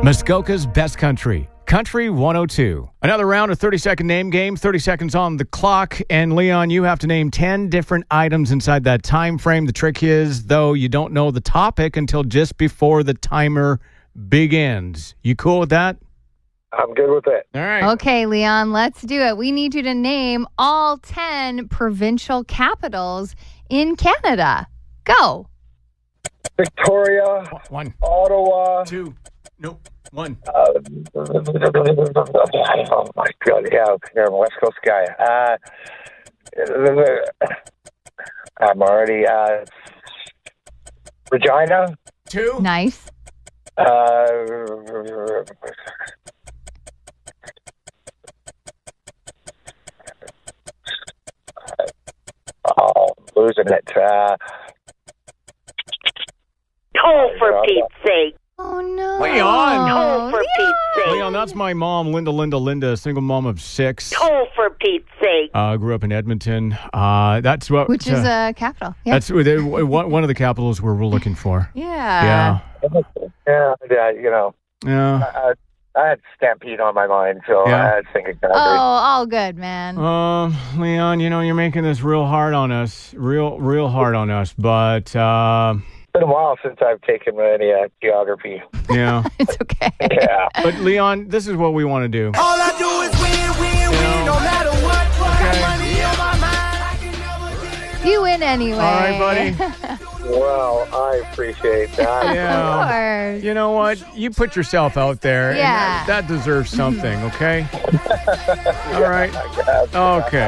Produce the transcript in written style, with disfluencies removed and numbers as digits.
Muskoka's Best Country, Country 102. Another round of 30-second name game, 30 seconds on the clock. And Leon, you have to name 10 different items inside that time frame. The trick is, though, you don't know the topic until just before the timer begins. You cool with that? I'm good with it. All right. Okay, Leon, let's do it. We need you to name all 10 provincial capitals in Canada. Go. Victoria, One, Ottawa. two, nope, one. Oh my God! Yeah, you're a West Coast guy. I'm already Regina. Two. Nice. I'm losing it. For Pete's sake. Oh, no. Leon. For Pete's sake. Leon, that's my mom, Linda, single mom of 6. For Pete's sake. Grew up in Edmonton. That's what. Which is a capital. Yeah. That's one of the capitals we're looking for. Yeah. Yeah. Yeah, you know. Yeah. I had Stampede on my mind, so Yeah. I was thinking Calgary. Oh, all good, man. Leon, you're making this real hard on us. Real hard on us. But, It's been a while since I've taken any geography. yeah. It's okay. Yeah. But, Leon, this is what we want to do. All I do is win, no matter what. Got money on my mind, I can never get You win anyway. All right, buddy. Well, I appreciate that. Yeah. Of course. You know what? You put yourself out there. and Yeah. that deserves something, okay? All right. Okay.